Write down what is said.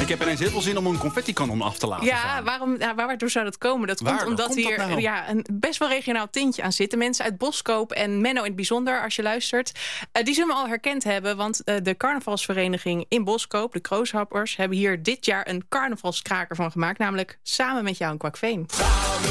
Ik heb ineens heel veel zin om een confetti-kanon af te laten gaan. Waardoor zou dat komen? Dat komt omdat hier een best wel regionaal tintje aan zit. De mensen uit Boskoop en Menno in het bijzonder, als je luistert, die zullen me al herkend hebben. Want de carnavalsvereniging in Boskoop, de Krooshappers, hebben hier dit jaar een carnavalskraker van gemaakt. Namelijk Samen met jou in Kwakveen.